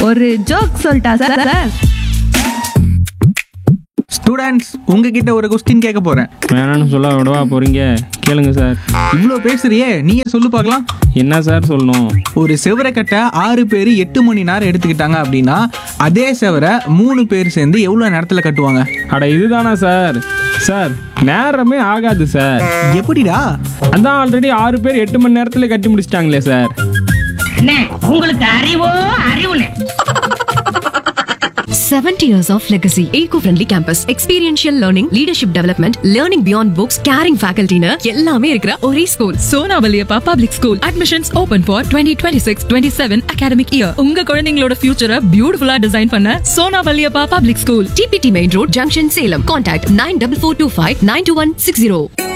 ஒரு ஜோக் சொல்லிட்டா sir sir. Students, உங்ககிட்ட ஒரு கொஸ்டின் கேட்க போறேன். வேணான்னு சொல்ல விடவா போறீங்க? கேளுங்க சார். இவ்வளோ பேசுறியே, நீயே சொல்லு பார்க்கலாம். என்ன சார் சொல்லணும்? ஒரு செவரை கட்ட 6 பேர் 8 மணி நேரம் எடுத்துக்கிட்டாங்க அப்படின்னா அதே செவரை 3 பேர் சேர்ந்து எவ்வளோ நேரத்துல கட்டுவாங்க? அட இதுதானா சார்? சார் நேரமே ஆகாது சார். எப்படிடா? அதான் ஆல்ரெடி 6 பேர் 8 மணி நேரத்துல கட்டி முடிச்சிட்டாங்களே சார். உங்களுக்கு அறிவோ அறிவுனே. 70 years of legacy. Eco-friendly campus. Experiential learning, leadership development, learning beyond books, caring faculty னு எல்லாமே இருக்கிற ஒரே school. Sona Valliappa public school. Admissions open for 2026-27 academic year. உங்க குழந்தைங்களோட ஃபியூச்சரை பியூட்டிஃபுல்லா டிசைன் பண்ண Sona Valliappa public school. TPT Main Road, Junction, Salem. Contact 9442592160.